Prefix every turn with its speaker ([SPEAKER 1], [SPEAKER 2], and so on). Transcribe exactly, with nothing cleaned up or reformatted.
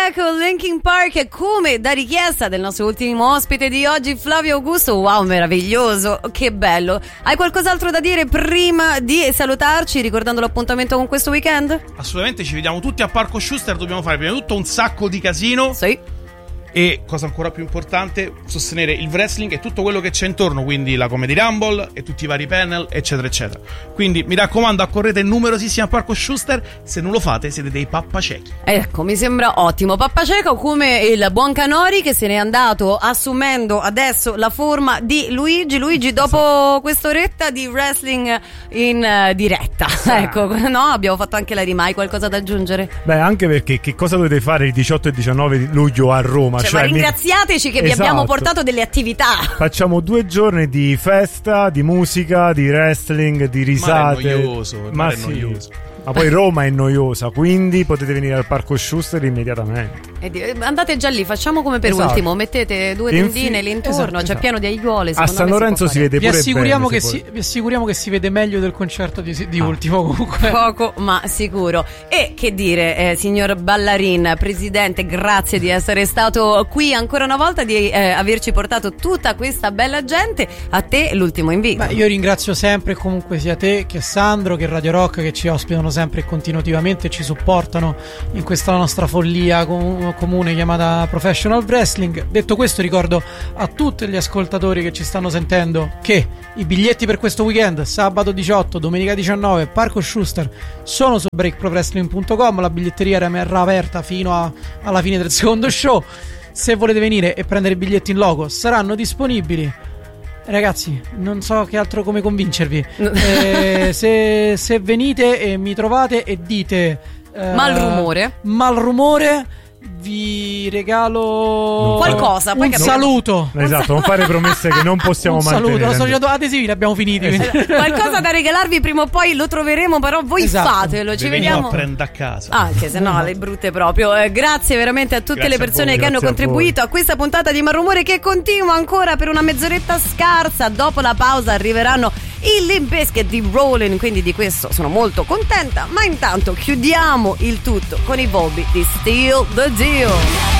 [SPEAKER 1] Back con Linkin Park, come da richiesta del nostro ultimo ospite di oggi, Flavio Augusto. Wow, meraviglioso, che bello. Hai qualcos'altro da dire prima di salutarci, ricordando l'appuntamento con questo weekend?
[SPEAKER 2] Assolutamente, ci vediamo tutti a Parco Schuster. Dobbiamo fare prima di tutto un sacco di casino.
[SPEAKER 1] Sì.
[SPEAKER 2] E, cosa ancora più importante, sostenere il wrestling e tutto quello che c'è intorno, quindi la Comedy Rumble e tutti i vari panel, eccetera eccetera. Quindi mi raccomando, accorrete numerosissimi a Parco Schuster. Se non lo fate siete dei pappacechi.
[SPEAKER 1] Ecco, mi sembra ottimo. Pappaceco come il buon Canori, che se n'è andato assumendo adesso la forma di Luigi. Luigi, dopo quest'oretta di wrestling in uh, diretta, ah. ecco, no, abbiamo fatto anche la rima. Hai qualcosa da aggiungere?
[SPEAKER 3] Beh, anche perché che cosa dovete fare il diciotto e diciannove luglio a Roma?
[SPEAKER 1] Cioè, cioè, ma ringraziateci mi... che esatto. vi abbiamo portato delle attività.
[SPEAKER 3] Facciamo due giorni di festa, di musica, di wrestling, di risate.
[SPEAKER 2] Ma è noioso, ma è noioso.
[SPEAKER 3] Ma poi Roma è noiosa, quindi potete venire al Parco Schuster immediatamente.
[SPEAKER 1] E andate già lì, facciamo come per
[SPEAKER 3] esatto.
[SPEAKER 1] ultimo, mettete due tendine lì intorno,
[SPEAKER 3] esatto,
[SPEAKER 1] c'è
[SPEAKER 3] esatto.
[SPEAKER 1] pieno di aiuole.
[SPEAKER 3] A San Lorenzo si, si vede
[SPEAKER 4] vi
[SPEAKER 3] pure
[SPEAKER 4] assicuriamo
[SPEAKER 3] bene,
[SPEAKER 4] che si, vi assicuriamo che si vede meglio del concerto di, di ah. ultimo comunque.
[SPEAKER 1] Poco ma sicuro. E che dire, eh, signor Ballarin, presidente, grazie di essere stato qui ancora una volta, di eh, averci portato tutta questa bella gente. A te l'ultimo invito.
[SPEAKER 4] Beh, io ringrazio sempre comunque sia te che Sandro che Radio Rock, che ci ospitano sempre continuativamente, ci supportano in questa nostra follia com- comune chiamata Professional Wrestling. Detto questo, ricordo a tutti gli ascoltatori che ci stanno sentendo che i biglietti per questo weekend, sabato diciotto, domenica diciannove, Parco Schuster, sono su break pro wrestling punto com. La biglietteria rimarrà aperta fino a, alla fine del secondo show. Se volete venire e prendere i biglietti in loco, saranno disponibili. Ragazzi, non so che altro come convincervi. eh, se, se venite e mi trovate e dite eh,
[SPEAKER 1] mal rumore,
[SPEAKER 4] mal rumore, vi regalo
[SPEAKER 1] qualcosa.
[SPEAKER 4] Un
[SPEAKER 1] poi
[SPEAKER 4] saluto.
[SPEAKER 3] Esatto, non fare promesse che non possiamo
[SPEAKER 4] un
[SPEAKER 3] mantenere.
[SPEAKER 4] Saluto, sto facendo adesivi, li abbiamo finiti.
[SPEAKER 1] Esatto. Qualcosa da regalarvi prima o poi lo troveremo, però voi esatto. fatelo. Ci
[SPEAKER 2] vi
[SPEAKER 1] vediamo.
[SPEAKER 2] a prendere a casa.
[SPEAKER 1] Anche se no, le brutte proprio. Eh, grazie veramente a tutte
[SPEAKER 2] grazie
[SPEAKER 1] le persone
[SPEAKER 2] voi,
[SPEAKER 1] che hanno contribuito a, a questa puntata di Malrumore, che continua ancora per una mezz'oretta scarsa. Dopo la pausa arriveranno i Limp Bizkit di Rollin', quindi di questo sono molto contenta. Ma intanto chiudiamo il tutto con i Volbeat di Steal the Deal.